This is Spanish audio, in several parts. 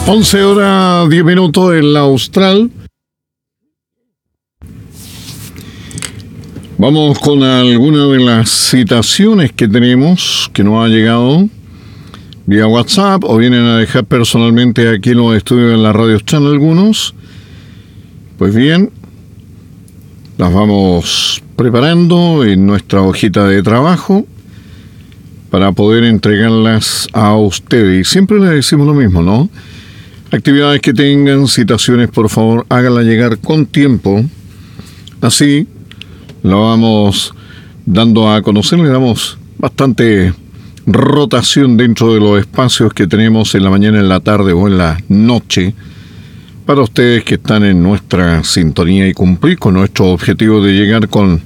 11:10 en la Austral. Vamos con alguna de las citaciones que tenemos que nos ha llegado vía WhatsApp o vienen a dejar personalmente aquí en los estudios de la Radio Channel algunos. Pues bien, las vamos preparando en nuestra hojita de trabajo para poder entregarlas a ustedes. Y siempre les decimos lo mismo, ¿no? Actividades que tengan, citaciones, por favor, háganlas llegar con tiempo. Así lo vamos dando a conocer, le damos bastante rotación dentro de los espacios que tenemos en la mañana, en la tarde o en la noche para ustedes que están en nuestra sintonía y cumplir con nuestro objetivo de llegar con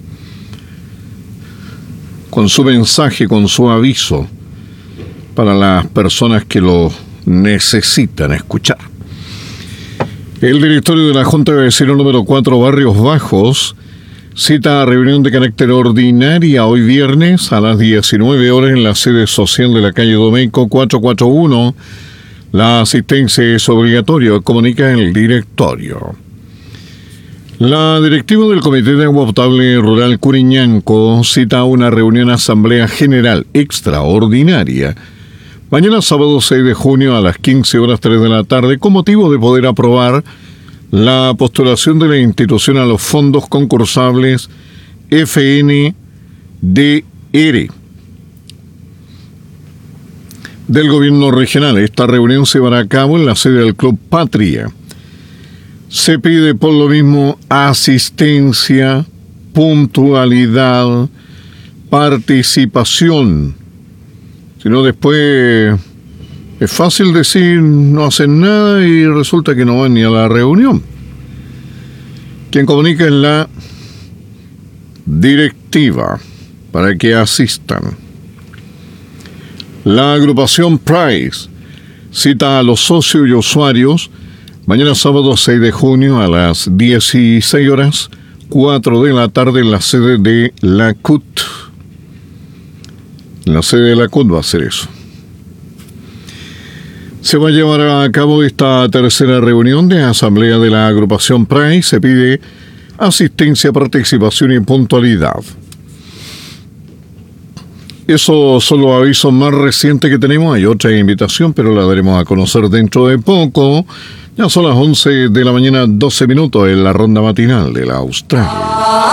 su mensaje, con su aviso para las personas que lo necesitan escuchar. El directorio de la Junta de Vecinos número 4 Barrios Bajos cita a reunión de carácter ordinaria hoy viernes a las 19 horas en la sede social de la calle Domeyko 441. La asistencia es obligatoria, comunica el directorio. La directiva del Comité de Agua Potable Rural Curiñanco cita una reunión asamblea general extraordinaria mañana sábado 6 de junio a las 15:03 de la tarde con motivo de poder aprobar la postulación de la institución a los fondos concursables FNDR del gobierno regional. Esta reunión se llevará a cabo en la sede del Club Patria. Se pide por lo mismo asistencia, puntualidad, participación. Si no, después es fácil decir no hacen nada y resulta que no van ni a la reunión. Quien comunica es la directiva para que asistan. La agrupación Price cita a los socios y usuarios mañana sábado 6 de junio a las 16:04 de la tarde en la sede de la CUT. La sede de la CUT va a hacer eso. Se va a llevar a cabo esta tercera reunión de asamblea de la agrupación Price. Se pide asistencia, participación y puntualidad. Esos son los avisos más recientes que tenemos. Hay otra invitación, pero la daremos a conocer dentro de poco. Ya son las 11 de la mañana, 12 minutos en la ronda matinal de la Austral.